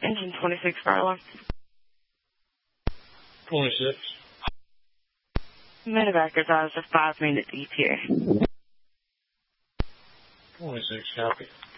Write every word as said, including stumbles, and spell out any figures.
Engine twenty-six, Garland. twenty-six. Medevac is out of five minutes each here. twenty-six, copy.